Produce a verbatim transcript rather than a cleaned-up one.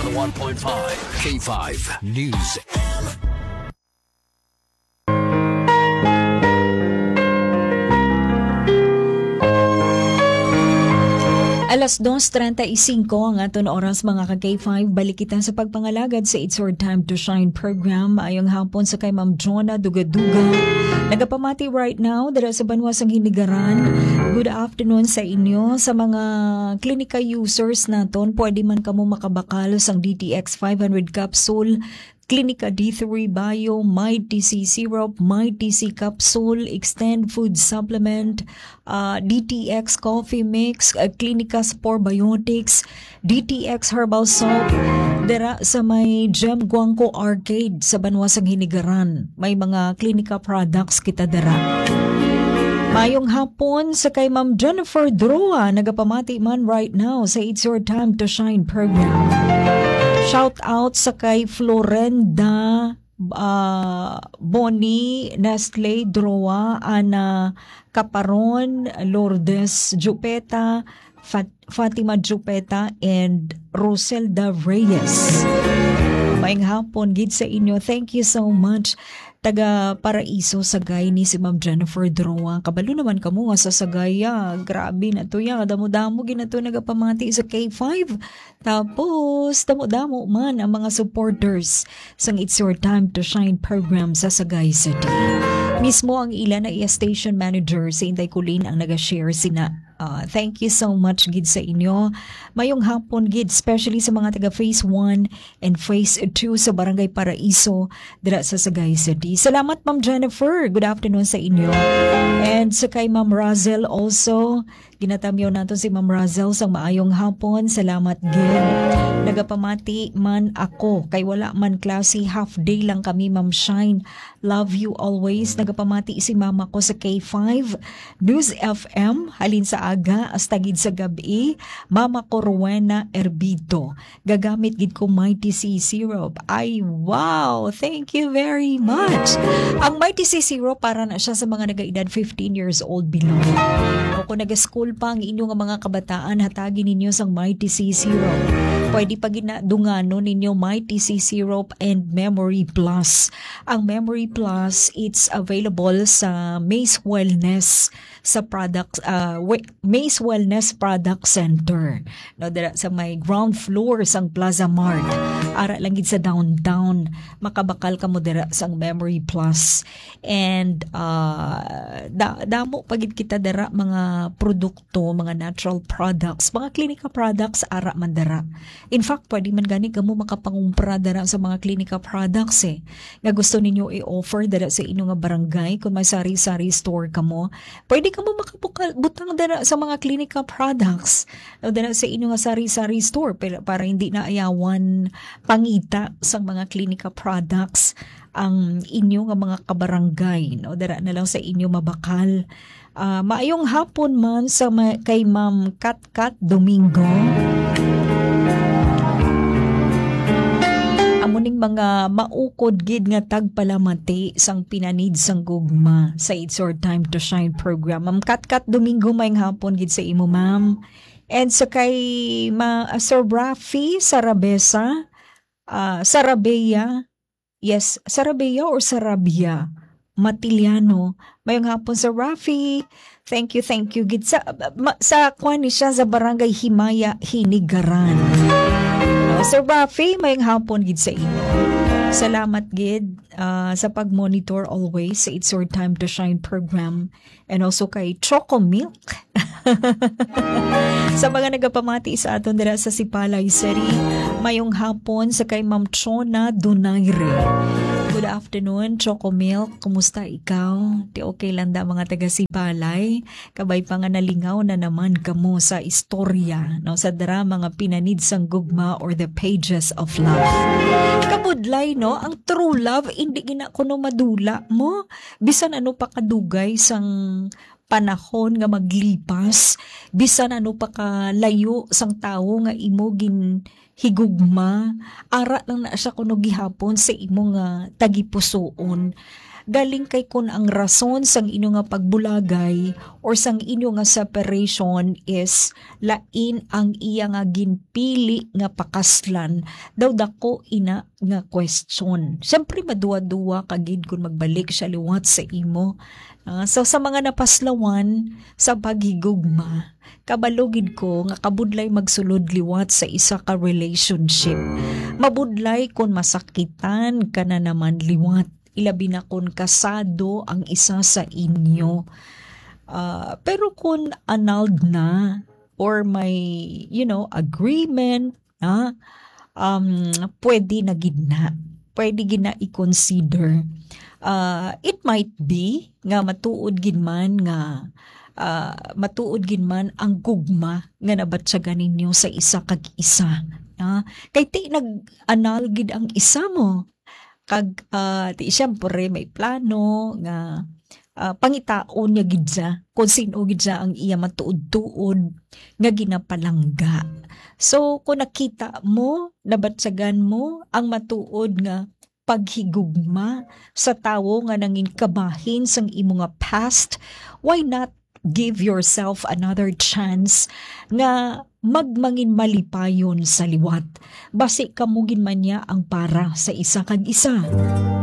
one oh one point five K five News. Alas dos trenta y cinco ang aton oras mga ka-K five. Balikitan sa pagpangalagad sa It's Your Time to Shine program. Ayong hapon sa kay Ma'am Jonah Dugaduga. Nagapamati right now dala sa Banwasang Hinigaran. Good afternoon sa inyo. Sa mga klinika users naton, pwede man kamo makabakal sang D T X five hundred capsule, Clinica D three Bio, Might T C Syrup, Might T C Capsule, Extend Food Supplement, uh, D T X Coffee Mix, uh, Clinica Spore Biotics, D T X Herbal Soap, dera sa may Gem Guangco Arcade sa Banwasang Hinigaran. May mga Clinica products kita dera. Mayong hapon sa kay Ma'am Jennifer Droa, nagapamati man right now sa It's Your Time to Shine program. Shout out sa kay Florenda uh, Boni, Nestle Droa, Ana Caparon, Lourdes Jupeta, Fat- Fatima Jupeta, and Roselda Reyes. Maayong hapon gid sa inyo. Thank you so much. Taga Paraiso Sagay ni si Ma'am Jennifer Droa. Kabalo naman kamo nga sa Sagaya. Grabe na to ya. Damo-damo ginato nagapamati sa K five. Tapos damo-damo man ang mga supporters sang It's Your Time to Shine program sa Sagay City. Mismo ang ilan na iya station manager si Inday Kulin ang naga-share sina. Uh, thank you so much gid sa inyo. Mayong hapon gid, especially sa mga taga Phase one and Phase two sa Barangay Paraiso dira sa Sagay City. Salamat Ma'am Jennifer. Good afternoon sa inyo. And sa kay Ma'am Razel also, ginatamyo nato si Ma'am Razel sa maayong hapon. Salamat gid. Nagapamati man ako kay wala man klase, half day lang kami Ma'am Shine. Love you always. Nagapamati si mama ko sa K five News F M halin sa aga hasta gid sa gabi. Mama ko Rowena Erbido. Gagamit gid ko Mighty C Syrup. Ay wow, thank you very much. Ang Mighty C Syrup para na siya sa mga nagaedad fifteen years old below. O kung naga-school pa ang inyong mga kabataan, hatagin ninyo sang Mighty C Syrup. Pwede pa ginadungano ninyo Mighty C Syrup and Memory Plus. Ang Memory Plus, it's available sa Maze Wellness sa product uh, Maze Wellness Product Center. No, dira sa may ground floor sang Plaza Mart. Ara lang gid sa downtown. Makabakal ka mo dira sang Memory Plus. And uh, da, damo pagid kita dira mga produkto, mga natural products, mga klinika products ara man dira. In fact, pwede man gani kamo makapangumpra dira sa mga klinika products eh. Nga gusto ninyo i-offer dira sa inyo nga barangay kung may sari-sari store kamo. Pwede kamo makabutang dira sa mga klinika products. Dira sa inyo nga sari-sari store para, para hindi na ayawan pangita sa mga klinika products ang inyo nga mga kabarangay. No? Dira na lang sa inyo mabakal. Uh, maayong hapon man sa ma- kay Ma'am Kat Kat Domingo. Amuning mga maukod gid nga tagpalamati sang pinanid sang gugma sa It's Your Time to Shine program. Ma'am Kat Kat Domingo, mayong hapon gid sa imo ma'am. And sa kay Ma uh, Sir Rafi Sarabesa, uh, Sarabea, yes, Sarabea or Sarabia Matiliano. Mayong hapon sa Rafi. Thank you, thank you gid sa ma, sa kuan ni siya sa Barangay Himaya Hinigaran. Uh, Sir Rafi, mayong hapon gid sa inyo. Salamat gid uh, sa pag-monitor always sa It's Your Time to Shine program, and also kay Choco Milk. Sa mga nagapamati sa aton dira sa Sipalay City, mayong hapon sa kay Ma'am Chona Donaire. Good afternoon, Choco Milk. Kumusta ikaw? Di okay lang da mga taga Sipalay. Kabay pa nga nalingaw na naman kamo sa istorya, no, sa drama nga pinanid sang gugma or the pages of love. Kabudlay, no, ang true love hindi gina kuno madula mo. Bisan ano pa kadugay sang panahon nga maglipas, bisan ano pa ka layo sang tawo nga imo gin higugma, ara lang na siya kuno gihapon sa imo nga tagipusoon. galing kay kun ang rason sang inyo nga pagbulagay or sang inyo nga separation is lain ang iya nga ginpili nga pakaslan, daw dako ina nga question. Siyempre maduwa-duwa kagid kung magbalik siya liwat sa imo. Ah, so sa mga napaslawan sa paghigugma, kabalugid ko nga kabudlay magsulod liwat sa isa ka relationship. Mabudlay kung masakitan ka na naman liwat, ilabi na kung kasado ang isa sa inyo. Ah, pero kung annulled na or may, you know, agreement, ah, um, pwede na gina. Pwede gina i-consider. Uh, it might be nga matuod gin man nga uh, matuod gin man ang gugma nga nabatyagan ninyo sa isa kag isa. Uh, kay ti nag-anal gid ang isa mo kag uh, ti siyempre may plano nga uh, pangitaon niya gid sa kung sino gid sa ang iya matuod-tuod nga ginapalangga. So kung nakita mo, nabatyagan mo ang matuod nga paghigugma sa tawo nga nangin kabahin sang imo nga past, why not give yourself another chance nga magmangin malipayon sa liwat. Basi kamugin man niya ang para sa isa kag isa.